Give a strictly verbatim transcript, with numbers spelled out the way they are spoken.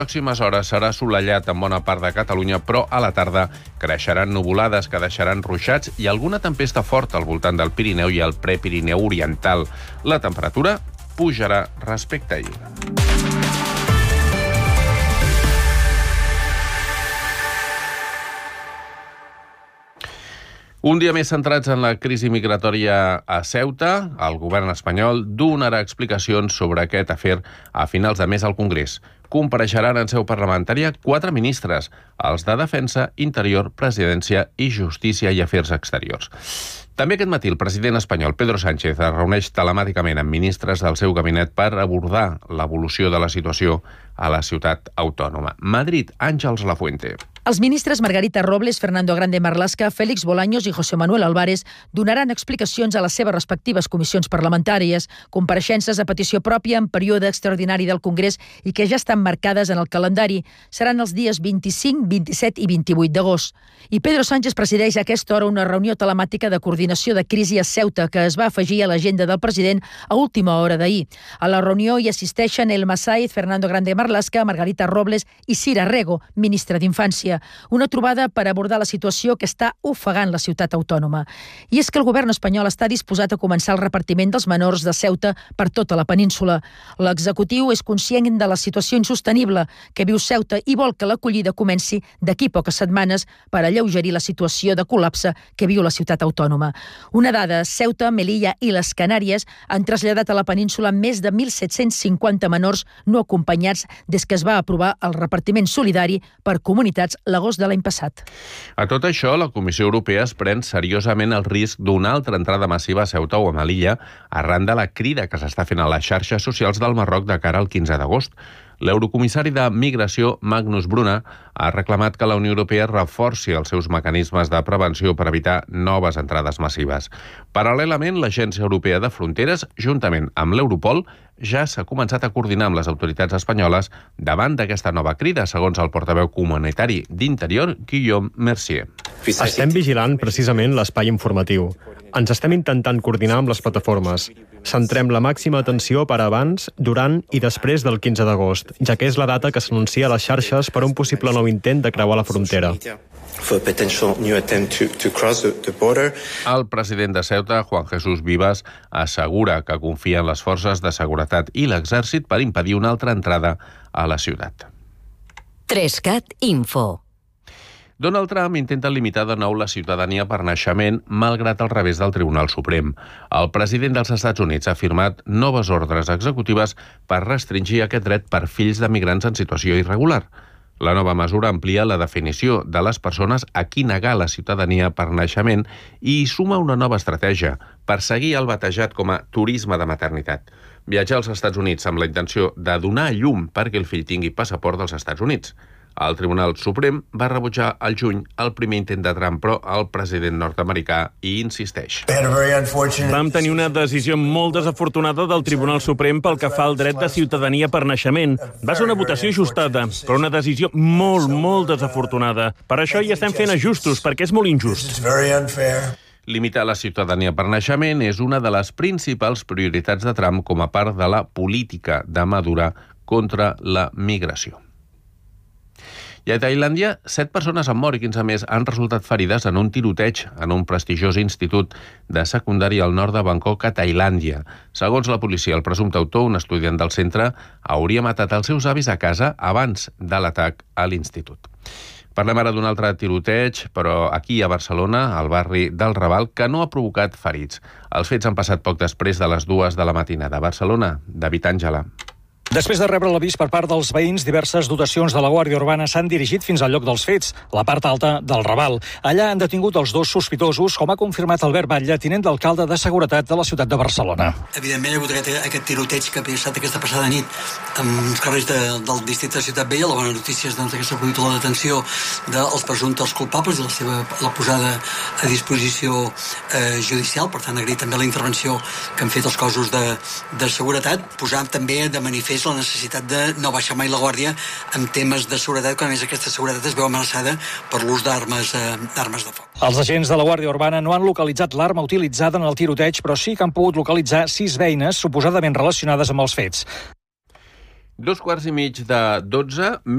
pròximes hores serà assolellat en bona part de Catalunya, però a la tarda creixeran nuvolades que deixaran ruixats i alguna tempesta forta al voltant del Pirineu i el Prepirineu oriental. La temperatura pujarà respecte a ahir. Un dia més centrats en la crisi migratòria a Ceuta, el govern espanyol donarà explicacions sobre aquest afer a finals de mes al Congrés. Compareixeran en seu parlamentària quatre ministres, els de Defensa, Interior, Presidència i Justícia i Afers Exteriors. També aquest matí el president espanyol Pedro Sánchez es reuneix telemàticament amb ministres del seu gabinet per abordar l'evolució de la situació a la ciutat autònoma. Madrid, Àngels Lafuente. Els ministres Margarita Robles, Fernando Grande Marlaska, Félix Bolaños i José Manuel Álvarez donaran explicacions a les seves respectives comissions parlamentàries, compareixences a petició pròpia en període extraordinari del Congrés i que ja estan marcades en el calendari. Seran els dies vint-i-cinc, vint-i-set i vint-i-vuit d'agost. I Pedro Sánchez presideix a aquesta hora una reunió telemàtica de coordinació de crisi a Ceuta que es va afegir a l'agenda del president a última hora d'ahir. A la reunió hi assisteixen Elma Saiz, Fernando Grande Marlaska, Margarita Robles i Cira Rego, ministra d'Infància. Una trobada per abordar la situació que està ofegant la ciutat autònoma. I és que el govern espanyol està disposat a començar el repartiment dels menors de Ceuta per tota la península. L'executiu és conscient de la situació insostenible que viu Ceuta i vol que l'acollida comenci d'aquí poques setmanes per alleugerir la situació de col·lapse que viu la ciutat autònoma. Una dada, Ceuta, Melilla i les Canàries han traslladat a la península més de mil set-cents cinquanta menors no acompanyats des que es va aprovar el repartiment solidari per comunitats l'agost de l'any passat. A tot això, la Comissió Europea es pren seriosament el risc d'una altra entrada massiva a Ceuta o a Melilla arran de la crida que s'està fent a les xarxes socials del Marroc de cara al quinze d'agost. L'eurocomissari de Migració, Magnus Brunner, ha reclamat que la Unió Europea reforci els seus mecanismes de prevenció per evitar noves entrades massives. Paral·lelament, l'Agència Europea de Fronteres, juntament amb l'Europol, ja s'ha començat a coordinar amb les autoritats espanyoles davant d'aquesta nova crida, segons el portaveu comunitari d'Interior, Guillaume Mercier. Estem vigilant precisament l'espai informatiu. Ens estem intentant coordinar amb les plataformes. Centrem la màxima atenció per abans, durant i després del quinze d'agost, ja que és la data que s'anuncia a les xarxes per un possible nou intent de creuar la frontera. El president de Ceuta, Juan Jesús Vivas, assegura que confia en les forces de seguretat i l'exèrcit per impedir una altra entrada a la ciutat. Trescat Info. Donald Trump intenta limitar de nou la ciutadania per naixement, malgrat el revés del Tribunal Suprem. El president dels Estats Units ha firmat noves ordres executives per restringir aquest dret per fills de migrants en situació irregular. La nova mesura amplia la definició de les persones a qui negar la ciutadania per naixement i suma una nova estratègia, perseguir el batejat com a turisme de maternitat. Viatjar als Estats Units amb la intenció de donar a llum perquè el fill tingui passaport dels Estats Units. El Tribunal Suprem va rebutjar al juny el primer intent de Trump, però el president nord-americà hi insisteix. Vam tenir una decisió molt desafortunada del Tribunal Suprem pel que fa al dret de ciutadania per naixement. Va ser una votació ajustada, però una decisió molt, molt desafortunada. Per això hi estem fent ajustos, perquè és molt injust. Limitar la ciutadania per naixement és una de les principals prioritats de Trump com a part de la política de Maduro contra la migració. I a Tailàndia, set persones han mort i quinze més han resultat ferides en un tiroteig en un prestigiós institut de secundària al nord de Bangkok, a Tailàndia. Segons la policia, el presumpte autor, un estudiant del centre, hauria matat els seus avis a casa abans de l'atac a l'institut. Parlem ara d'un altre tiroteig, però aquí a Barcelona, al barri del Raval, que no ha provocat ferits. Els fets han passat poc després de les dues de la matinada. A Barcelona, David Àngela. Després de rebre l'avís per part dels veïns, diverses dotacions de la Guàrdia Urbana s'han dirigit fins al lloc dels fets, la part alta del Raval. Allà han detingut els dos sospitosos, com ha confirmat Albert Batlle, tinent d'alcalde de Seguretat de la ciutat de Barcelona. Evidentment hi ha hagut aquest, aquest tiroteig que ha passat aquesta passada nit amb els carrers de, del districte de Ciutat Vella. La bona notícia és doncs, que s'ha produït la detenció dels presumptes culpables i la seva la posada a disposició eh, judicial. Per tant, agrair també la intervenció que han fet els cossos de, de seguretat, posant també de manifest la necessitat de no baixar mai la guàrdia en temes de seguretat, quan a més aquesta seguretat es veu amenaçada per l'ús d'armes eh, d'armes de foc. Els agents de la Guàrdia Urbana no han localitzat l'arma utilitzada en el tiroteig, però sí que han pogut localitzar sis beines suposadament relacionades amb els fets. Dos quarts i mig de dotze.